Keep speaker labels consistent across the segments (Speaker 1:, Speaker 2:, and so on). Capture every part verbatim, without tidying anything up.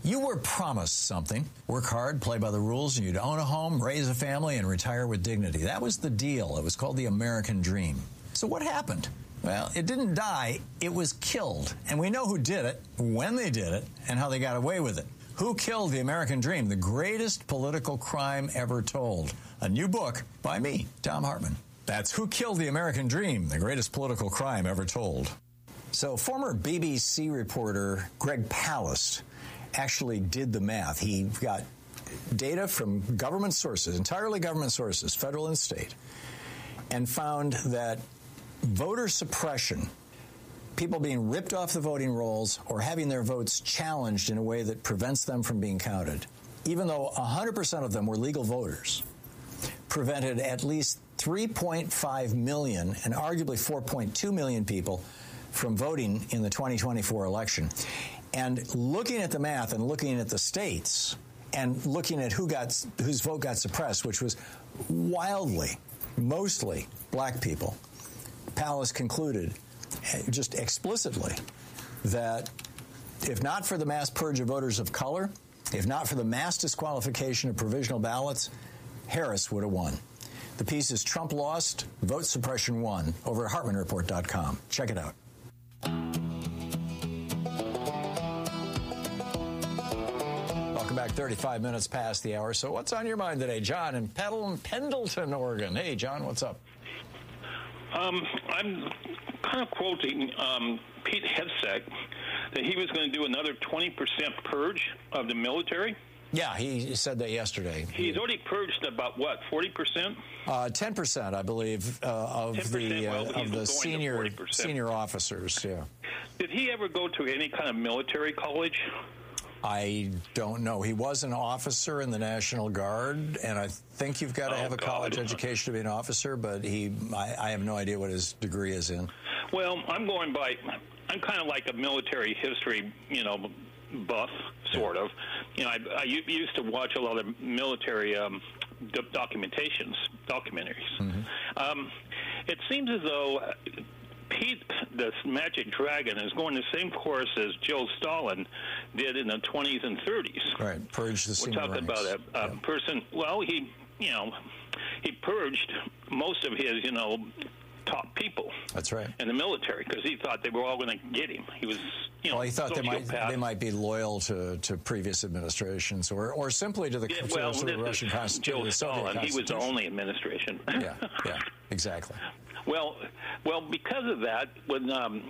Speaker 1: You were promised something. Work hard, play by the rules, and you'd own a home, raise a family, and retire with dignity. That was the deal. It was called the American Dream. So what happened? Well, it didn't die. It was killed. And we know who did it, when they did it, and how they got away with it. Who Killed the American Dream? The greatest political crime ever told. A new book by me, Thom Hartmann. That's Who Killed the American Dream? The greatest political crime ever told. So former B B C reporter Greg Palast actually did the math. He got data from government sources, entirely government sources, federal and state, and found that voter suppression, people being ripped off the voting rolls or having their votes challenged in a way that prevents them from being counted, even though one hundred percent of them were legal voters, prevented at least three point five million and arguably four point two million people from voting in the twenty twenty-four election. And looking at the math and looking at the states and looking at who got whose vote got suppressed, which was wildly, mostly black people, Palast concluded just explicitly that if not for the mass purge of voters of color, if not for the mass disqualification of provisional ballots, Harris would have won. The piece is Trump Lost, Vote Suppression Won, over at Hartmann Report dot com. Check it out. Welcome back, thirty-five minutes past the hour. So what's on your mind today? John in Pendleton, Pendleton, Oregon. Hey, John, what's up?
Speaker 2: Um, I'm kind of quoting um, Pete Hegseth that he was going to do another twenty percent purge of the military.
Speaker 1: Yeah, he said that yesterday.
Speaker 2: He's already purged about, what, forty percent?
Speaker 1: Uh, ten percent, I believe, uh, of the uh,
Speaker 2: well,
Speaker 1: of the senior senior officers, yeah.
Speaker 2: Did he ever go to any kind of military college?
Speaker 1: I don't know. He was an officer in the National Guard, and I think you've got to
Speaker 2: oh,
Speaker 1: have a
Speaker 2: God.
Speaker 1: college education to be an officer, but he, I, I have no idea what his degree is in.
Speaker 2: Well, I'm going by, I'm kind of like a military history, you know, buff, sort of. You know, I, I used to watch a lot of military um, documentations, documentaries. Mm-hmm. Um, it seems as though Pete, this Magic Dragon, is going the same course as Joe Stalin did in the twenties and thirties.
Speaker 1: Right, purge the senior
Speaker 2: We're talking
Speaker 1: ranks.
Speaker 2: about a, a
Speaker 1: yeah.
Speaker 2: person, well, he, you know, he purged most of his, you know, top people.
Speaker 1: That's right.
Speaker 2: In the military, because he thought they were all going to get him. He was, you know,
Speaker 1: well, he thought they might they might be loyal to, to previous administrations, or or simply to the,
Speaker 2: yeah,
Speaker 1: to
Speaker 2: well,
Speaker 1: the, the Russian Constitution.
Speaker 2: Joe Stalin, he was the only administration.
Speaker 1: yeah, yeah, exactly.
Speaker 2: Well, well, because of that, when um,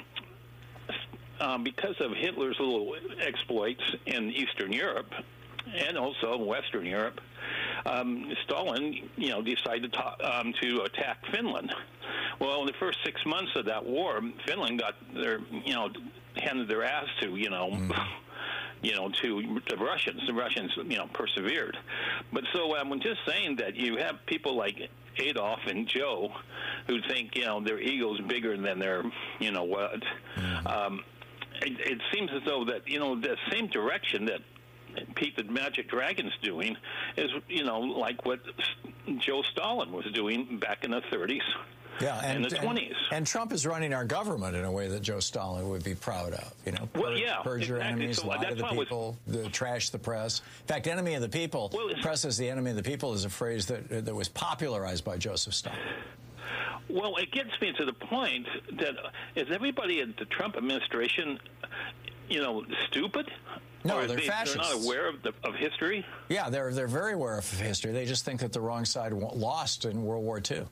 Speaker 2: um, because of Hitler's little exploits in Eastern Europe and also Western Europe, um, Stalin, you know, decided to, um, to attack Finland. Well, in the first six months of that war, Finland got their, you know, handed their ass to, you know, mm. you know, to the Russians. The Russians, you know, persevered. But so I'm um, just saying that you have people like Adolf and Joe who think, you know, their ego's bigger than their, you know what. Mm. Um, it, it seems as though that, you know, the same direction that Pete the Magic Dragon's doing is, you know, like what Joe Stalin was doing back in the thirties.
Speaker 1: Yeah, and
Speaker 2: in the twenties.
Speaker 1: And, and Trump is running our government in a way that Joe Stalin would be proud of. You know, purge,
Speaker 2: well, yeah,
Speaker 1: purge your
Speaker 2: exactly.
Speaker 1: enemies,
Speaker 2: so
Speaker 1: lie to the people,
Speaker 2: was,
Speaker 1: the, trash the press. In fact, enemy of the people, well, press is the enemy of the people is a phrase that that was popularized by Joseph Stalin.
Speaker 2: Well, it gets me to the point that is everybody in the Trump administration, you know, stupid?
Speaker 1: No,
Speaker 2: or
Speaker 1: they're
Speaker 2: they,
Speaker 1: fascists.
Speaker 2: They're not aware of, the, of history?
Speaker 1: Yeah, they're they're very aware of history. They just think that the wrong side lost in World War Two.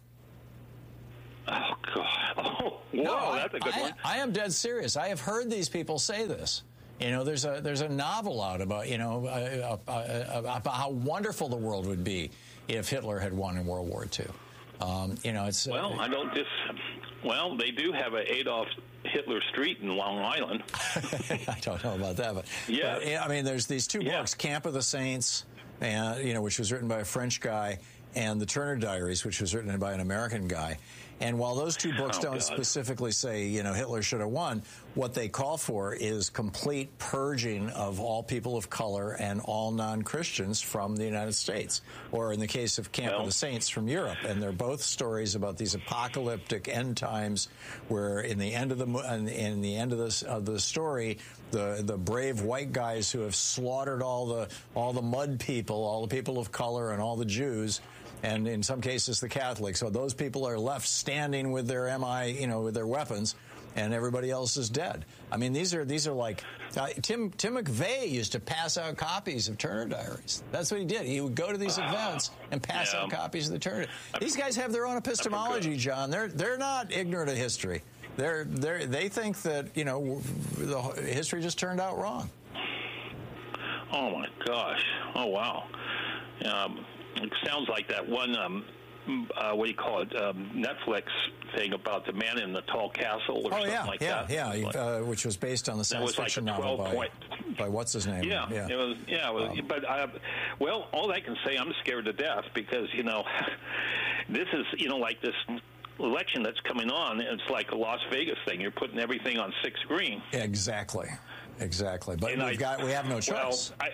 Speaker 2: Oh, God. Oh, whoa,
Speaker 1: no,
Speaker 2: that's a good
Speaker 1: I,
Speaker 2: one.
Speaker 1: I am dead serious. I have heard these people say this. You know, there's a there's a novel out about, you know, uh, uh, uh, about how wonderful the world would be if Hitler had won in World War Two. Um, you know, it's...
Speaker 2: Well,
Speaker 1: uh,
Speaker 2: I don't just... Well, they do have a Adolf Hitler Street in Long Island.
Speaker 1: I don't know about that, but...
Speaker 2: Yeah.
Speaker 1: But, I mean, there's these two
Speaker 2: yeah.
Speaker 1: books, Camp of the Saints, and you know, which was written by a French guy, and The Turner Diaries, which was written by an American guy. And while those two books
Speaker 2: Oh,
Speaker 1: don't
Speaker 2: God.
Speaker 1: specifically say, you know, Hitler should have won, what they call for is complete purging of all people of color and all non-Christians from the United States, or in the case of Camp
Speaker 2: Well,
Speaker 1: of the Saints, from Europe. And they're both stories about these apocalyptic end times, where in the end of the in, in the end of this of the story, the the brave white guys who have slaughtered all the all the mud people, all the people of color, and all the Jews, and in some cases the Catholics. So those people are left standing with their M I, you know, with their weapons, and everybody else is dead. I mean, these are these are like uh, Tim Tim McVeigh used to pass out copies of Turner Diaries. That's what he did. He would go to these events and pass
Speaker 2: Yeah.
Speaker 1: out copies of the Turner. These guys have their own epistemology, John. They're they're not ignorant of history. They're they they think that, you know, the history just turned out wrong.
Speaker 2: Oh my gosh! Oh wow! Um, it sounds like that one. Um, uh, what do you call it? Um, Netflix thing about the man in the tall castle or
Speaker 1: Oh
Speaker 2: something
Speaker 1: yeah,
Speaker 2: like
Speaker 1: yeah,
Speaker 2: that.
Speaker 1: yeah.
Speaker 2: Like,
Speaker 1: Uh, which was based on the science
Speaker 2: was like
Speaker 1: fiction
Speaker 2: a
Speaker 1: novel by,
Speaker 2: twelve-point
Speaker 1: by what's his name?
Speaker 2: Yeah,
Speaker 1: yeah.
Speaker 2: it was. Yeah, it was,
Speaker 1: Um,
Speaker 2: but uh, well, all I can say, I'm scared to death because you know, this is you know like this election that's coming on. It's like a Las Vegas thing. You're putting everything on six screen.
Speaker 1: Exactly, exactly. But
Speaker 2: And
Speaker 1: we've
Speaker 2: I-
Speaker 1: got we have no choice.
Speaker 2: Well, I,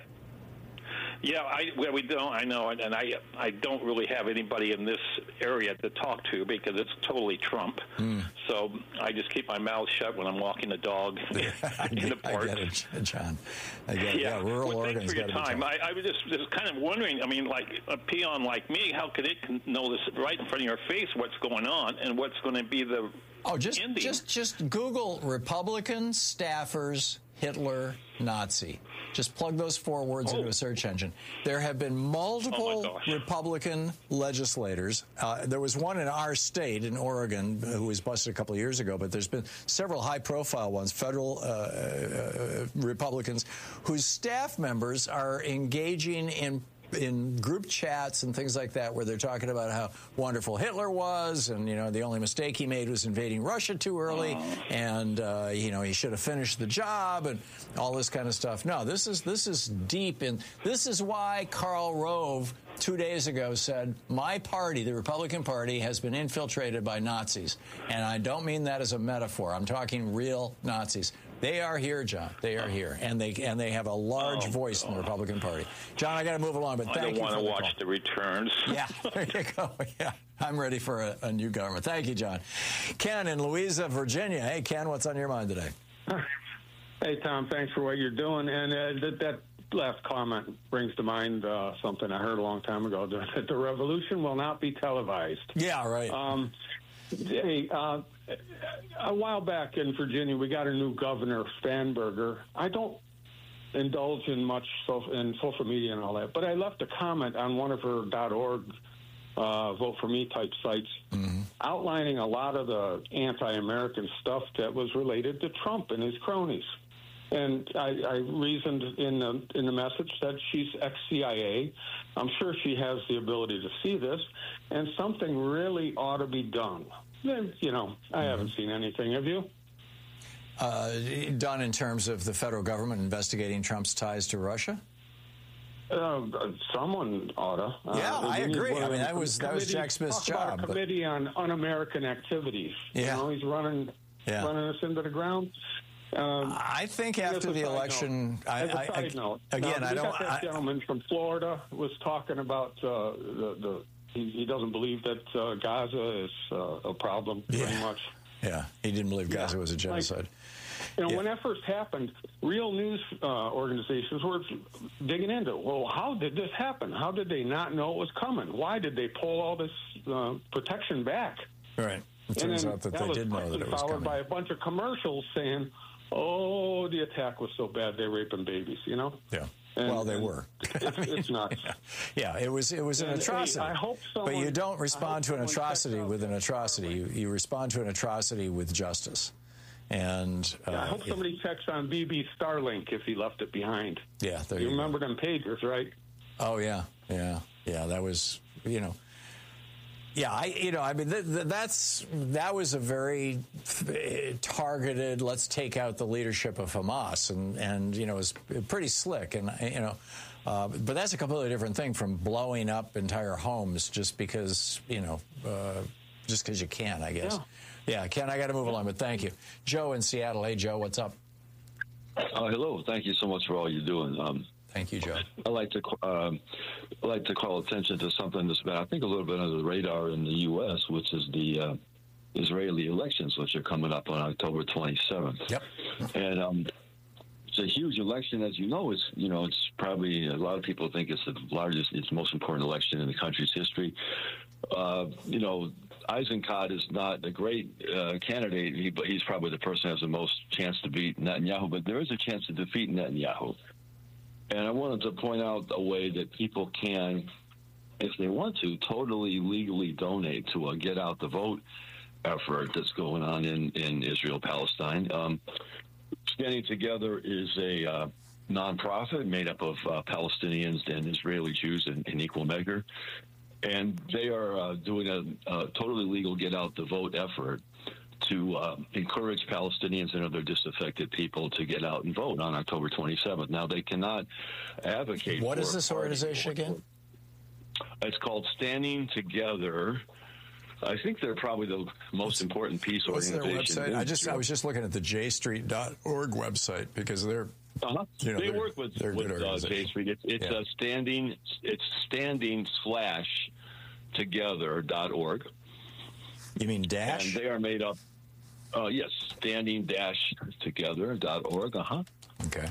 Speaker 2: yeah, I well, we don't. I know, and I I don't really have anybody in this area to talk to because it's totally Trump.
Speaker 1: Mm.
Speaker 2: So I just keep my mouth shut when I'm walking the dog
Speaker 1: I
Speaker 2: in the
Speaker 1: get, I
Speaker 2: park.
Speaker 1: get it, John. I get it.
Speaker 2: Yeah,
Speaker 1: Yeah, rural
Speaker 2: well,
Speaker 1: Oregon's
Speaker 2: thanks for your
Speaker 1: got to be
Speaker 2: time.
Speaker 1: tough.
Speaker 2: I, I was just, just kind of wondering. I mean, like a peon like me, how could it know this right in front of your face? What's going on and what's going to be the
Speaker 1: Oh, just
Speaker 2: ending?
Speaker 1: just just Google Republican staffers Hitler Nazi. Just plug those four words
Speaker 2: Oh.
Speaker 1: into a search engine. There have been multiple
Speaker 2: Oh, my gosh.
Speaker 1: Republican legislators. Uh, there was one in our state, in Oregon, who was busted a couple of years ago, but there's been several high-profile ones, federal uh, uh, Republicans, whose staff members are engaging in in group chats and things like that, where they're talking about how wonderful Hitler was, and you know the only mistake he made was invading Russia too early, and uh, you know he should have finished the job, and all this kind of stuff. No, this is this is deep in. This is why Karl Rove two days ago said, "My party, the Republican Party, has been infiltrated by Nazis," and I don't mean that as a metaphor. I'm talking real Nazis. They are here, John. They are here, and they and they have a large
Speaker 2: Oh,
Speaker 1: voice in the
Speaker 2: God.
Speaker 1: Republican Party. John, I got to move along, but
Speaker 2: I
Speaker 1: thank
Speaker 2: don't
Speaker 1: you
Speaker 2: want
Speaker 1: for
Speaker 2: to
Speaker 1: the
Speaker 2: watch
Speaker 1: call.
Speaker 2: the returns.
Speaker 1: Yeah, there you go. Yeah, I'm ready for a, a new government. Thank you, John. Ken in Louisa, Virginia. Hey, Ken, what's on your mind today?
Speaker 3: Hey, Tom, thanks for what you're doing. And uh, that, that last comment brings to mind uh, something I heard a long time ago, that the revolution will not be televised.
Speaker 1: Yeah, right.
Speaker 3: Um, hey, uh, a while back in Virginia, we got a new governor, Spanberger. I don't indulge in much so, in social media and all that, but I left a comment on one of her .org uh, vote for me type sites, mm-hmm. outlining a lot of the anti-American stuff that was related to Trump and his cronies. And I, I reasoned in the in the message that she's ex-C I A. I'm sure she has the ability to see this, and something really ought to be done. Then, you know, I mm-hmm. haven't seen anything. Have you?
Speaker 1: Uh, done in terms of the federal government investigating Trump's ties to Russia?
Speaker 3: Uh, someone oughta.
Speaker 1: Yeah,
Speaker 3: uh,
Speaker 1: I agree. I mean, that
Speaker 3: a
Speaker 1: was that was Jack Smith's
Speaker 3: talk about
Speaker 1: job.
Speaker 3: a
Speaker 1: but-
Speaker 3: committee on un-American activities.
Speaker 1: Yeah.
Speaker 3: You know, he's running
Speaker 1: Yeah.
Speaker 3: running us into the ground. Um,
Speaker 1: I think
Speaker 3: as
Speaker 1: after
Speaker 3: a
Speaker 1: the
Speaker 3: side
Speaker 1: election,
Speaker 3: note,
Speaker 1: I,
Speaker 3: as a
Speaker 1: I,
Speaker 3: side
Speaker 1: I,
Speaker 3: note,
Speaker 1: again,
Speaker 3: now,
Speaker 1: I
Speaker 3: we
Speaker 1: don't.
Speaker 3: got that
Speaker 1: I,
Speaker 3: gentleman from Florida was talking about uh, the the. He, he doesn't believe that uh, Gaza is uh, a problem,
Speaker 1: Yeah.
Speaker 3: pretty much.
Speaker 1: yeah, he didn't believe Gaza
Speaker 3: Yeah,
Speaker 1: was a genocide.
Speaker 3: Like, you know,
Speaker 1: Yeah.
Speaker 3: when that first happened, real news uh, organizations were digging into, well, how did this happen? How did they not know it was coming? Why did they pull all this uh, protection back?
Speaker 1: Right. It
Speaker 3: And
Speaker 1: turns
Speaker 3: then
Speaker 1: out that,
Speaker 3: that
Speaker 1: they
Speaker 3: was
Speaker 1: did know that
Speaker 3: quickly
Speaker 1: it was
Speaker 3: followed
Speaker 1: coming.
Speaker 3: by a bunch of commercials saying, oh, the attack was so bad they're raping babies, you know?
Speaker 1: Yeah.
Speaker 3: And-
Speaker 1: well, they
Speaker 3: and
Speaker 1: were.
Speaker 3: It's, it's nuts.
Speaker 1: yeah. yeah, it was it was an
Speaker 3: And, hey,
Speaker 1: atrocity.
Speaker 3: I hope
Speaker 1: but
Speaker 3: someone-
Speaker 1: you don't
Speaker 3: I
Speaker 1: respond
Speaker 3: hope
Speaker 1: to an
Speaker 3: someone
Speaker 1: atrocity
Speaker 3: checks out
Speaker 1: with an
Speaker 3: that
Speaker 1: atrocity. You, you respond to an atrocity with justice. And uh,
Speaker 3: I hope somebody checks on B B Starlink if he left it behind.
Speaker 1: yeah, there
Speaker 3: You
Speaker 1: you go.
Speaker 3: remember them pagers, right?
Speaker 1: Oh yeah, yeah, yeah. That was, you know, yeah. I, you know, I mean, th- th- that's that was a very uh, targeted. Let's take out the leadership of Hamas, and and you know, it was pretty slick, and you know, uh, but that's a completely different thing from blowing up entire homes just because you know. Uh, just because you can, I guess. Yeah, yeah Ken, I got to move along, but thank you. Joe in Seattle. Hey, Joe, what's up?
Speaker 4: Uh, hello. Thank you so much for all you're doing. Um,
Speaker 1: Thank you, Joe.
Speaker 4: I like to um, I like to call attention to something that's been, I think, a little bit under the radar in the U S, which is the uh, Israeli elections, which are coming up on October twenty-seventh.
Speaker 1: Yep.
Speaker 4: And um, it's a huge election, as you know. It's you know, it's probably a lot of people think it's the largest, it's the most important election in the country's history. Uh, you know, Eisenkot is not a great uh, candidate, he, but he's probably the person who has the most chance to beat Netanyahu. But there is a chance to defeat Netanyahu. And I wanted to point out a way that people can, if they want to, totally legally donate to a Get Out the Vote effort that's going on in, in Israel, Palestine. Um, Standing Together is a uh, nonprofit made up of uh, Palestinians and Israeli Jews in, in equal measure. And they are uh, doing a, a totally legal Get Out the Vote effort to uh, encourage Palestinians and other disaffected people to get out and vote on October twenty-seventh. Now, they cannot advocate
Speaker 1: What
Speaker 4: for
Speaker 1: is this organization again?
Speaker 4: It's called Standing Together. I think they're probably the most important peace
Speaker 1: What's
Speaker 4: organization.
Speaker 1: their website? I just I was just looking at the j street dot org website because they're
Speaker 4: uh-huh.
Speaker 1: you know,
Speaker 4: they work with, with uh, J Street. It's, it's
Speaker 1: yeah.
Speaker 4: a standing it's standing slash together dot org.
Speaker 1: You mean dash?
Speaker 4: And they are made up. Uh, yes, standing dash together dot org. Uh huh.
Speaker 1: Okay.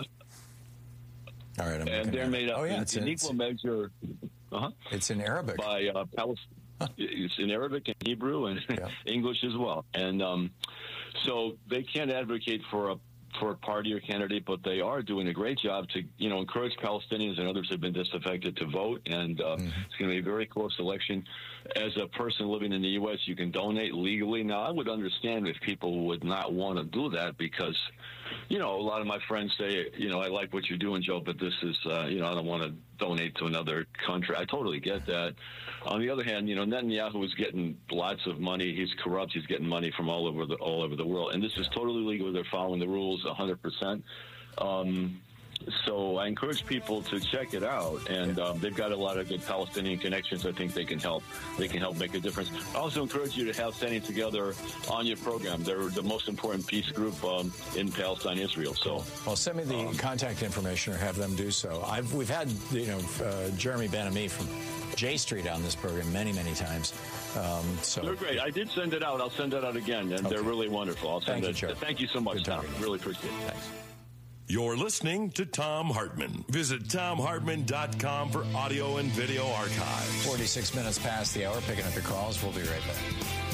Speaker 1: All right. I'm
Speaker 4: and they're made up
Speaker 1: oh, yeah,
Speaker 4: in,
Speaker 1: it's,
Speaker 4: in
Speaker 1: it's,
Speaker 4: equal measure. Uh huh.
Speaker 1: It's in Arabic.
Speaker 4: By uh, Palestine. Huh. It's in Arabic and Hebrew and
Speaker 1: yeah.
Speaker 4: English as well. And um, so they can't advocate for a for a party or candidate, but they are doing a great job to, you know, encourage Palestinians and others who have been disaffected to vote. And uh, mm-hmm. it's going to be a very close election. As a person living in the U S, you can donate legally. Now, I would understand if people would not want to do that because, you know, a lot of my friends say, you know, I like what you're doing, Joe, but this is, uh, you know, I don't want to donate to another country. I totally get that. On the other hand, you know, Netanyahu is getting lots of money. He's corrupt. He's getting money from all over the all over the world, and this is totally legal. They're following the rules one hundred percent. Um, so I encourage people to check it out, and um, they've got a lot of good Palestinian connections. I think they can help. They can help make a difference. I also encourage you to have Standing Together on your program. They're the most important peace group um, in Palestine, Israel. So,
Speaker 1: well, send me the um, contact information or have them do so. I've we've had you know uh, Jeremy Ben-Ami from J Street on this program many, many times. Um, so
Speaker 4: they're great. I did send it out. I'll send it out again, and okay. they're really wonderful. I'll send
Speaker 1: Thank
Speaker 4: it.
Speaker 1: You, Joe.
Speaker 4: Thank you so much, Tom. Really appreciate it.
Speaker 1: Thanks.
Speaker 5: You're listening to Thom Hartmann. Visit Thom Hartmann dot com for audio and video archives.
Speaker 1: forty-six minutes past the hour, picking up your calls. We'll be right back.